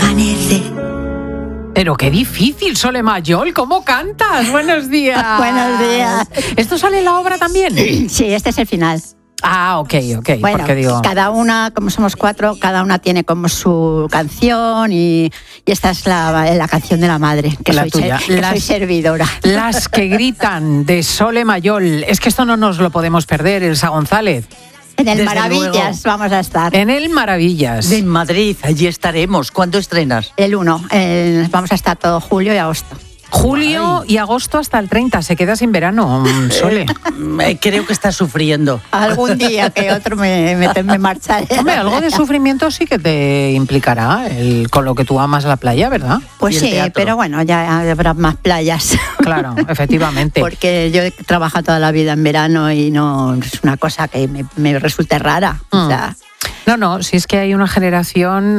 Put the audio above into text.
amanece. Pero qué difícil, Sole Mayol, ¿cómo cantas? Buenos días. Buenos días. ¿Esto sale en la obra también? Sí, este es el final. Ah, ok. Bueno, porque digo... cada una, como somos 4, cada una tiene como su canción y esta es la canción de la madre, que La soy, tuya. soy servidora. Las que gritan de Sole Mayol. Es que esto no nos lo podemos perder, Elsa González. En el Desde Maravillas luego. vamos a estar. En el Maravillas. En Madrid, allí estaremos. ¿Cuándo estrenas? El 1, vamos a estar todo julio y agosto. Julio y agosto hasta el 30. Se queda sin verano, Sole. Creo que estás sufriendo. Algún día que otro me marcharé. Hombre, algo de sufrimiento sí que te implicará con lo que tú amas la playa, ¿verdad? Pues Y el sí, teatro. pero bueno, ya habrá más playas. Claro, efectivamente. Porque yo he trabajado toda la vida en verano y no es una cosa que me resulte rara. O sea, No, si es que hay una generación